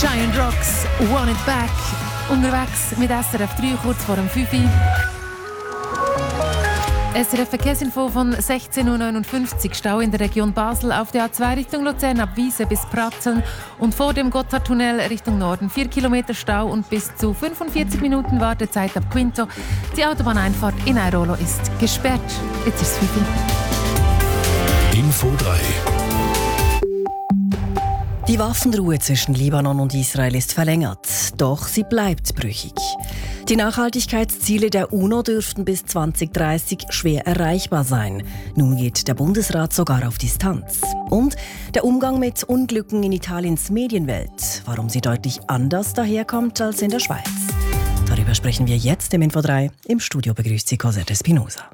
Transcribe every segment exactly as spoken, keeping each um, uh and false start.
Giant Rocks, Want It Back. Unterwegs mit S R F drei, kurz vor dem fünf Uhr. S R F Verkehrsinfo von sechzehn Uhr neunundfünfzig. Stau in der Region Basel auf der A zwei Richtung Luzern ab Wiese bis Pratzeln und vor dem Gotthardtunnel Richtung Norden vier Kilometer Stau und bis zu fünfundvierzig Minuten Wartezeit ab Quinto. Die Autobahneinfahrt in Airolo ist gesperrt. Jetzt ist es fünf Uhr. Info drei. Die Waffenruhe zwischen Libanon und Israel ist verlängert, doch sie bleibt brüchig. Die Nachhaltigkeitsziele der UNO dürften bis zwanzig dreißig schwer erreichbar sein. Nun geht der Bundesrat sogar auf Distanz. Und der Umgang mit Unglücken in Italiens Medienwelt, warum sie deutlich anders daherkommt als in der Schweiz. Darüber sprechen wir jetzt im Info drei. Im Studio begrüßt sie Cosette Espinosa.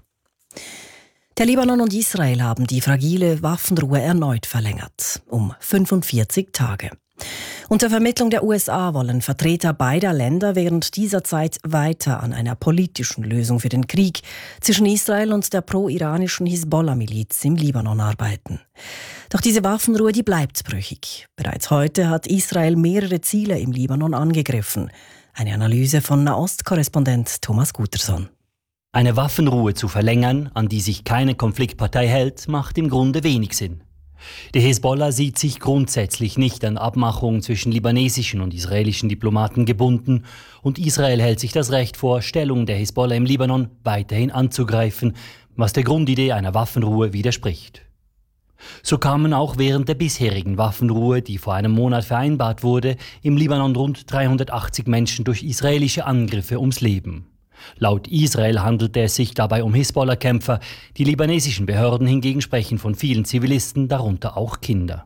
Der Libanon und Israel haben die fragile Waffenruhe erneut verlängert, um fünfundvierzig Tage. Unter Vermittlung der U S A wollen Vertreter beider Länder während dieser Zeit weiter an einer politischen Lösung für den Krieg zwischen Israel und der pro-iranischen Hisbollah-Miliz im Libanon arbeiten. Doch diese Waffenruhe, die bleibt brüchig. Bereits heute hat Israel mehrere Ziele im Libanon angegriffen. Eine Analyse von Nahost-Korrespondent Thomas Guterson. Eine Waffenruhe zu verlängern, an die sich keine Konfliktpartei hält, macht im Grunde wenig Sinn. Die Hisbollah sieht sich grundsätzlich nicht an Abmachungen zwischen libanesischen und israelischen Diplomaten gebunden und Israel hält sich das Recht vor, Stellungen der Hisbollah im Libanon weiterhin anzugreifen, was der Grundidee einer Waffenruhe widerspricht. So kamen auch während der bisherigen Waffenruhe, die vor einem Monat vereinbart wurde, im Libanon rund dreihundertachtzig Menschen durch israelische Angriffe ums Leben. Laut Israel handelte es sich dabei um Hisbollah-Kämpfer, die libanesischen Behörden hingegen sprechen von vielen Zivilisten, darunter auch Kinder.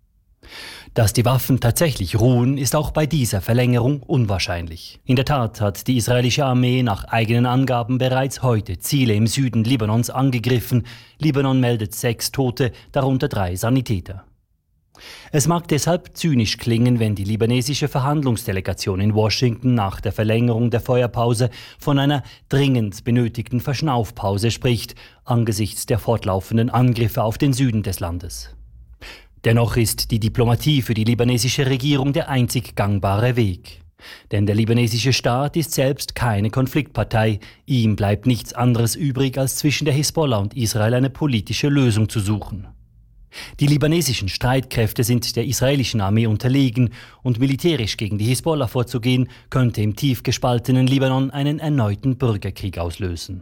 Dass die Waffen tatsächlich ruhen, ist auch bei dieser Verlängerung unwahrscheinlich. In der Tat hat die israelische Armee nach eigenen Angaben bereits heute Ziele im Süden Libanons angegriffen. Libanon meldet sechs Tote, darunter drei Sanitäter. Es mag deshalb zynisch klingen, wenn die libanesische Verhandlungsdelegation in Washington nach der Verlängerung der Feuerpause von einer dringend benötigten Verschnaufpause spricht, angesichts der fortlaufenden Angriffe auf den Süden des Landes. Dennoch ist die Diplomatie für die libanesische Regierung der einzig gangbare Weg. Denn der libanesische Staat ist selbst keine Konfliktpartei. Ihm bleibt nichts anderes übrig, als zwischen der Hisbollah und Israel eine politische Lösung zu suchen. Die libanesischen Streitkräfte sind der israelischen Armee unterlegen und militärisch gegen die Hisbollah vorzugehen, könnte im tief gespaltenen Libanon einen erneuten Bürgerkrieg auslösen.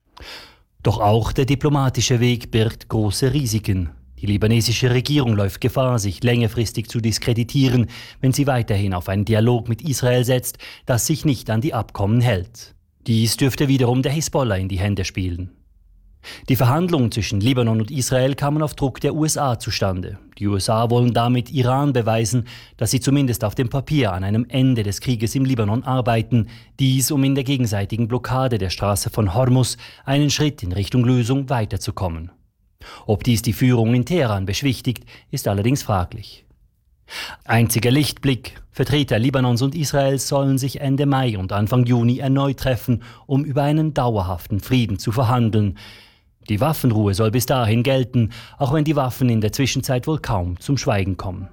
Doch auch der diplomatische Weg birgt große Risiken. Die libanesische Regierung läuft Gefahr, sich längerfristig zu diskreditieren, wenn sie weiterhin auf einen Dialog mit Israel setzt, das sich nicht an die Abkommen hält. Dies dürfte wiederum der Hisbollah in die Hände spielen. Die Verhandlungen zwischen Libanon und Israel kamen auf Druck der U S A zustande. Die U S A wollen damit Iran beweisen, dass sie zumindest auf dem Papier an einem Ende des Krieges im Libanon arbeiten. Dies, um in der gegenseitigen Blockade der Straße von Hormuz einen Schritt in Richtung Lösung weiterzukommen. Ob dies die Führung in Teheran beschwichtigt, ist allerdings fraglich. Einziger Lichtblick: Vertreter Libanons und Israels sollen sich Ende Mai und Anfang Juni erneut treffen, um über einen dauerhaften Frieden zu verhandeln. Die Waffenruhe soll bis dahin gelten, auch wenn die Waffen in der Zwischenzeit wohl kaum zum Schweigen kommen.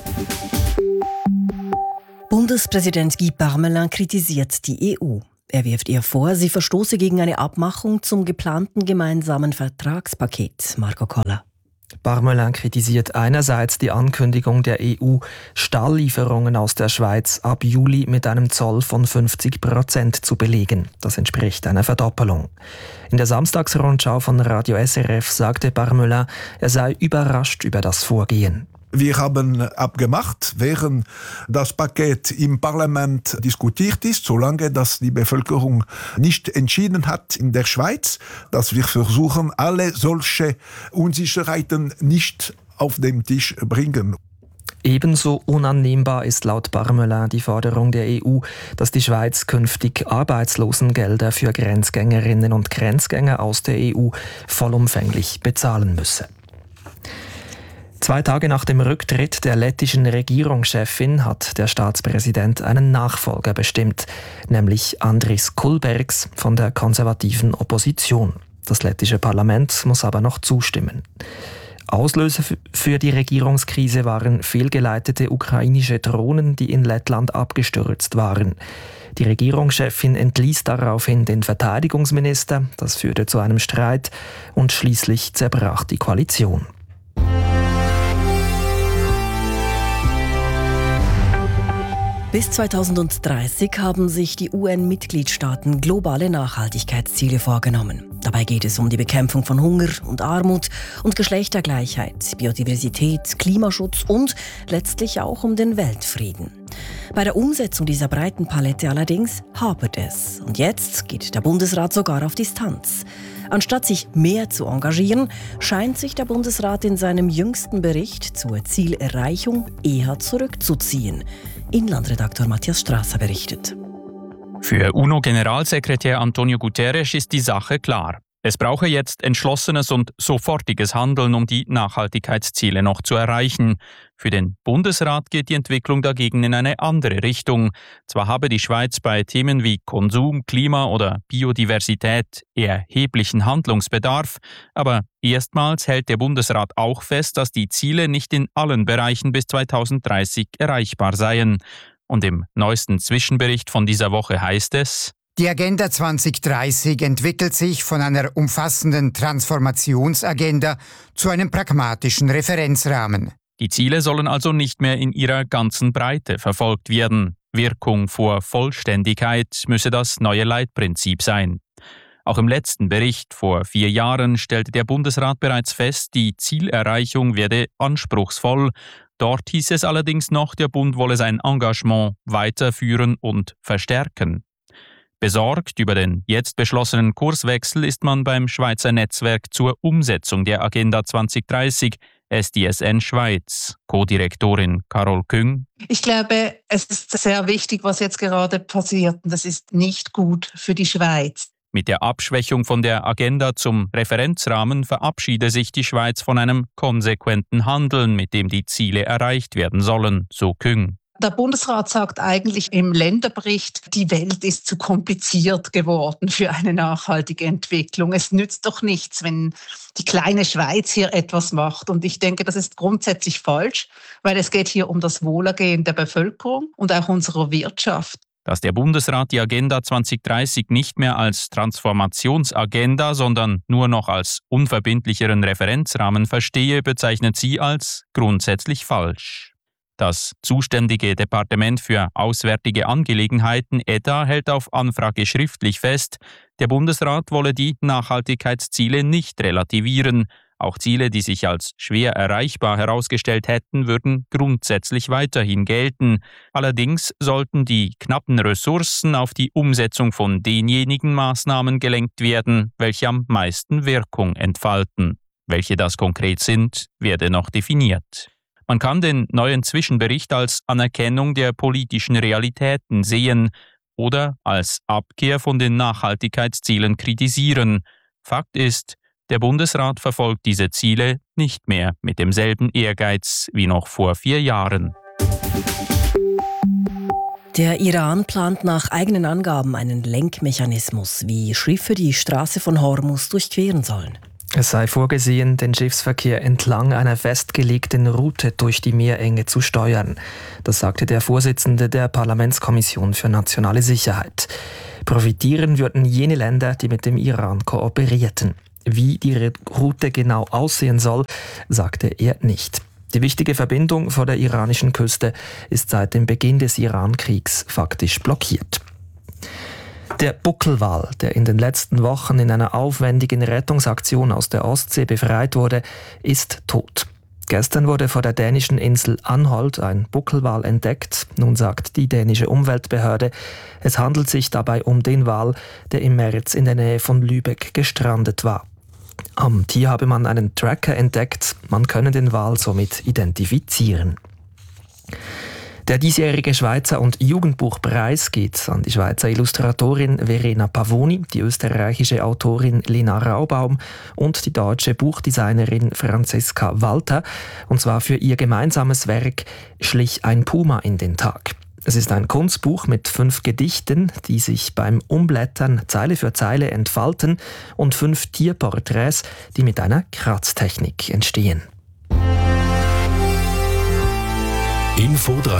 Bundespräsident Guy Parmelin kritisiert die E U. Er wirft ihr vor, sie verstoße gegen eine Abmachung zum geplanten gemeinsamen Vertragspaket. Marco Koller. Parmelin kritisiert einerseits die Ankündigung der E U, Stahllieferungen aus der Schweiz ab Juli mit einem Zoll von fünfzig Prozent zu belegen. Das entspricht einer Verdoppelung. In der Samstagsrundschau von Radio S R F sagte Parmelin, er sei überrascht über das Vorgehen. Wir haben abgemacht, während das Paket im Parlament diskutiert ist, solange das die Bevölkerung nicht entschieden hat in der Schweiz, dass wir versuchen, alle solche Unsicherheiten nicht auf den Tisch bringen. Ebenso unannehmbar ist laut Parmelin die Forderung der E U, dass die Schweiz künftig Arbeitslosengelder für Grenzgängerinnen und Grenzgänger aus der E U vollumfänglich bezahlen müsse. Zwei Tage nach dem Rücktritt der lettischen Regierungschefin hat der Staatspräsident einen Nachfolger bestimmt, nämlich Andris Kulbergs von der konservativen Opposition. Das lettische Parlament muss aber noch zustimmen. Auslöser für die Regierungskrise waren fehlgeleitete ukrainische Drohnen, die in Lettland abgestürzt waren. Die Regierungschefin entließ daraufhin den Verteidigungsminister. Das führte zu einem Streit und schließlich zerbrach die Koalition. Bis zweitausenddreißig haben sich die U N-Mitgliedstaaten globale Nachhaltigkeitsziele vorgenommen. Dabei geht es um die Bekämpfung von Hunger und Armut und Geschlechtergleichheit, Biodiversität, Klimaschutz und letztlich auch um den Weltfrieden. Bei der Umsetzung dieser breiten Palette allerdings hapert es. Und jetzt geht der Bundesrat sogar auf Distanz. Anstatt sich mehr zu engagieren, scheint sich der Bundesrat in seinem jüngsten Bericht zur Zielerreichung eher zurückzuziehen. Inlandredaktor Matthias Strasser berichtet. Für UNO-Generalsekretär Antonio Guterres ist die Sache klar. Es brauche jetzt entschlossenes und sofortiges Handeln, um die Nachhaltigkeitsziele noch zu erreichen. Für den Bundesrat geht die Entwicklung dagegen in eine andere Richtung. Zwar habe die Schweiz bei Themen wie Konsum, Klima oder Biodiversität erheblichen Handlungsbedarf, aber erstmals hält der Bundesrat auch fest, dass die Ziele nicht in allen Bereichen bis zweitausenddreißig erreichbar seien. Und im neuesten Zwischenbericht von dieser Woche heißt es: Die Agenda zwanzig dreißig entwickelt sich von einer umfassenden Transformationsagenda zu einem pragmatischen Referenzrahmen. Die Ziele sollen also nicht mehr in ihrer ganzen Breite verfolgt werden. Wirkung vor Vollständigkeit müsse das neue Leitprinzip sein. Auch im letzten Bericht vor vier Jahren stellte der Bundesrat bereits fest, die Zielerreichung werde anspruchsvoll. Dort hieß es allerdings noch, der Bund wolle sein Engagement weiterführen und verstärken. Besorgt über den jetzt beschlossenen Kurswechsel ist man beim Schweizer Netzwerk zur Umsetzung der Agenda zwanzig dreißig, S D S N Schweiz. Co-Direktorin Carol Küng. Ich glaube, es ist sehr wichtig, was jetzt gerade passiert. Das ist nicht gut für die Schweiz. Mit der Abschwächung von der Agenda zum Referenzrahmen verabschiede sich die Schweiz von einem konsequenten Handeln, mit dem die Ziele erreicht werden sollen, so Küng. Der Bundesrat sagt eigentlich im Länderbericht, die Welt ist zu kompliziert geworden für eine nachhaltige Entwicklung. Es nützt doch nichts, wenn die kleine Schweiz hier etwas macht. Und ich denke, das ist grundsätzlich falsch, weil es geht hier um das Wohlergehen der Bevölkerung und auch unserer Wirtschaft. Dass der Bundesrat die Agenda zwanzig dreißig nicht mehr als Transformationsagenda, sondern nur noch als unverbindlicheren Referenzrahmen verstehe, bezeichnet sie als grundsätzlich falsch. Das zuständige Departement für Auswärtige Angelegenheiten E D A hält auf Anfrage schriftlich fest, der Bundesrat wolle die Nachhaltigkeitsziele nicht relativieren. Auch Ziele, die sich als schwer erreichbar herausgestellt hätten, würden grundsätzlich weiterhin gelten. Allerdings sollten die knappen Ressourcen auf die Umsetzung von denjenigen Maßnahmen gelenkt werden, welche am meisten Wirkung entfalten. Welche das konkret sind, werde noch definiert. Man kann den neuen Zwischenbericht als Anerkennung der politischen Realitäten sehen oder als Abkehr von den Nachhaltigkeitszielen kritisieren. Fakt ist, der Bundesrat verfolgt diese Ziele nicht mehr mit demselben Ehrgeiz wie noch vor vier Jahren. Der Iran plant nach eigenen Angaben einen Lenkmechanismus, wie Schiffe die Straße von Hormuz durchqueren sollen. Es sei vorgesehen, den Schiffsverkehr entlang einer festgelegten Route durch die Meerenge zu steuern. Das sagte der Vorsitzende der Parlamentskommission für nationale Sicherheit. Profitieren würden jene Länder, die mit dem Iran kooperierten. Wie die Route genau aussehen soll, sagte er nicht. Die wichtige Verbindung vor der iranischen Küste ist seit dem Beginn des Iran-Kriegs faktisch blockiert. Der Buckelwal, der in den letzten Wochen in einer aufwendigen Rettungsaktion aus der Ostsee befreit wurde, ist tot. Gestern wurde vor der dänischen Insel Anholt ein Buckelwal entdeckt. Nun sagt die dänische Umweltbehörde, es handelt sich dabei um den Wal, der im März in der Nähe von Lübeck gestrandet war. Am Tier habe man einen Tracker entdeckt, man könne den Wal somit identifizieren. Der diesjährige Schweizer- und Jugendbuchpreis geht an die Schweizer Illustratorin Verena Pavoni, die österreichische Autorin Lena Raubaum und die deutsche Buchdesignerin Franziska Walter, und zwar für ihr gemeinsames Werk »Schlich ein Puma in den Tag«. Es ist ein Kunstbuch mit fünf Gedichten, die sich beim Umblättern Zeile für Zeile entfalten, und fünf Tierporträts, die mit einer Kratztechnik entstehen. Info drei.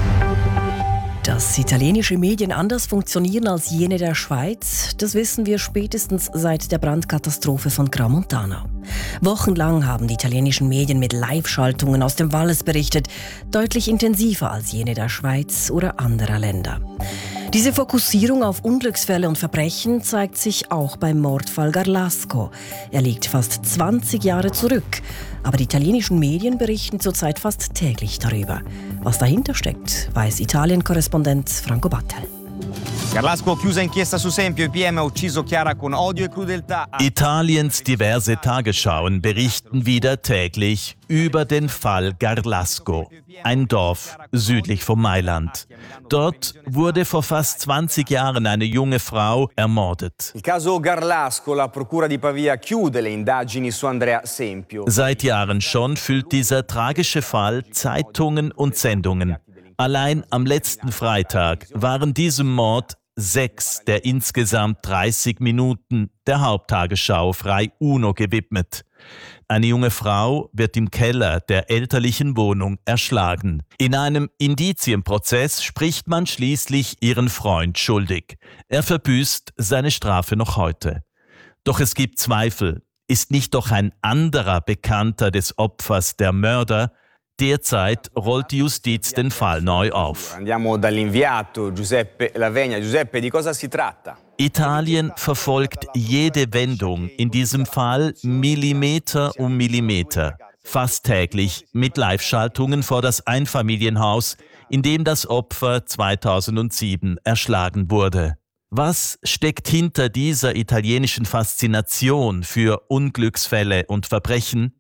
Dass italienische Medien anders funktionieren als jene der Schweiz, das wissen wir spätestens seit der Brandkatastrophe von Crans-Montana. Wochenlang haben die italienischen Medien mit Live-Schaltungen aus dem Wallis berichtet, deutlich intensiver als jene der Schweiz oder anderer Länder. Diese Fokussierung auf Unglücksfälle und Verbrechen zeigt sich auch beim Mordfall Garlasco. Er liegt fast zwanzig Jahre zurück, aber die italienischen Medien berichten zurzeit fast täglich darüber. Was dahinter steckt, weiß Italien-Korrespondent Franco Battel. Garlasco chiusa inchiesta su Sempio, I P M ha ucciso Chiara con odio e crudeltà. Italiens diverse Tagesschauen berichten wieder täglich über den Fall Garlasco, ein Dorf südlich von Mailand. Dort wurde vor fast zwanzig Jahren eine junge Frau ermordet. Il caso Garlasco, la procura di Pavia chiude le indagini su Andrea Sempio. Seit Jahren schon füllt dieser tragische Fall Zeitungen und Sendungen. Allein am letzten Freitag waren diesem Mord sechs der insgesamt dreißig Minuten der Haupttagesschau Rai Uno gewidmet. Eine junge Frau wird im Keller der elterlichen Wohnung erschlagen. In einem Indizienprozess spricht man schließlich ihren Freund schuldig. Er verbüßt seine Strafe noch heute. Doch es gibt Zweifel. Ist nicht doch ein anderer Bekannter des Opfers der Mörder? Derzeit rollt die Justiz den Fall neu auf. Andiamo dall'inviato Giuseppe Lavegna. Giuseppe, di cosa si tratta? Italien verfolgt jede Wendung, in diesem Fall Millimeter um Millimeter. Fast täglich mit Live-Schaltungen vor das Einfamilienhaus, in dem das Opfer zweitausendsieben erschlagen wurde. Was steckt hinter dieser italienischen Faszination für Unglücksfälle und Verbrechen?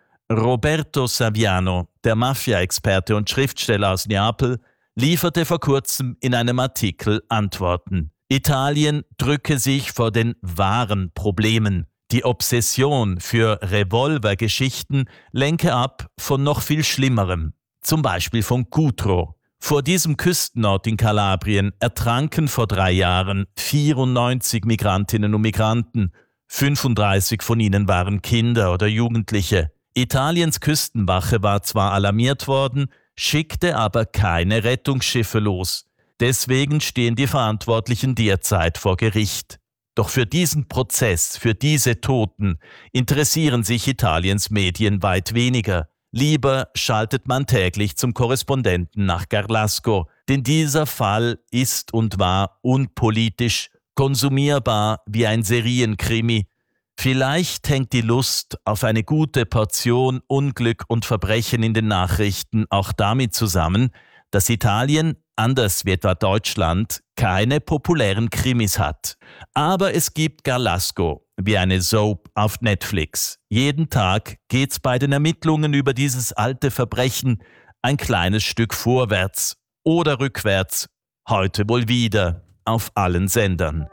Roberto Saviano, der Mafia-Experte und Schriftsteller aus Neapel, lieferte vor kurzem in einem Artikel Antworten. Italien drücke sich vor den wahren Problemen. Die Obsession für Revolvergeschichten lenke ab von noch viel Schlimmerem, zum Beispiel von Cutro. Vor diesem Küstenort in Kalabrien ertranken vor drei Jahren vierundneunzig Migrantinnen und Migranten. fünfunddreißig von ihnen waren Kinder oder Jugendliche. Italiens Küstenwache war zwar alarmiert worden, schickte aber keine Rettungsschiffe los. Deswegen stehen die Verantwortlichen derzeit vor Gericht. Doch für diesen Prozess, für diese Toten, interessieren sich Italiens Medien weit weniger. Lieber schaltet man täglich zum Korrespondenten nach Garlasco, denn dieser Fall ist und war unpolitisch, konsumierbar wie ein Serienkrimi. Vielleicht hängt die Lust auf eine gute Portion Unglück und Verbrechen in den Nachrichten auch damit zusammen, dass Italien, anders wie etwa Deutschland, keine populären Krimis hat. Aber es gibt Garlasco, wie eine Soap auf Netflix. Jeden Tag geht's bei den Ermittlungen über dieses alte Verbrechen ein kleines Stück vorwärts oder rückwärts, heute wohl wieder auf allen Sendern.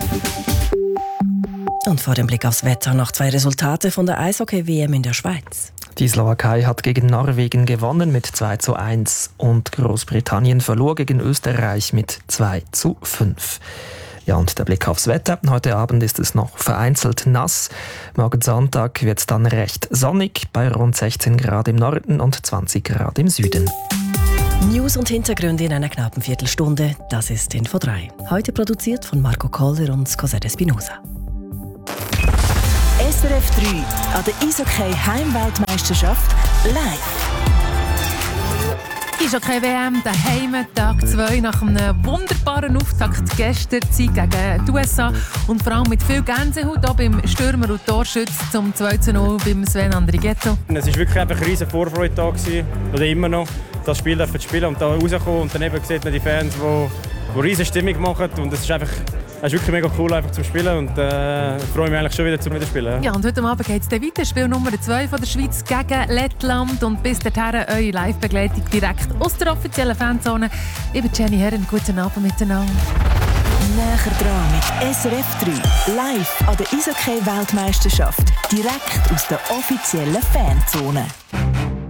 Und vor dem Blick aufs Wetter noch zwei Resultate von der Eishockey-W M in der Schweiz. Die Slowakei hat gegen Norwegen gewonnen mit zwei zu eins und Großbritannien verlor gegen Österreich mit zwei zu fünf. Ja, und der Blick aufs Wetter. Heute Abend ist es noch vereinzelt nass. Morgen Sonntag wird es dann recht sonnig bei rund sechzehn Grad im Norden und zwanzig Grad im Süden. News und Hintergründe in einer knappen Viertelstunde. Das ist Info drei. Heute produziert von Marco Koller und Cosette Espinosa. S R F drei an der Eishockey-Heimweltmeisterschaft live. Eishockey-W M daheim, Tag zwei nach einem wunderbaren Auftakt gestern Zeit gegen die U S A und vor allem mit viel Gänsehaut auch beim Stürmer und Torschütz zum zwei zu null beim Sven Andrighetto. Es war wirklich einfach eine riesige Vorfreude da gewesen, oder immer noch, das Spiel zu spielen und da rauskommen und daneben sieht man die Fans, die, die riesige Stimmung machen und es ist einfach Es ist wirklich mega cool einfach zum Spielen und äh, freue mich eigentlich schon wieder zum Spielen. Ja, und heute Abend geht es dann weiter. Spiel Nummer zwei von der Schweiz gegen Lettland und bis dahin eure Live-Begleitung direkt aus der offiziellen Fanzone. Ich bin Jenny Herren, guten Abend miteinander. Näher dran mit S R F drei, live an der Eishockey-Weltmeisterschaft, direkt aus der offiziellen Fanzone.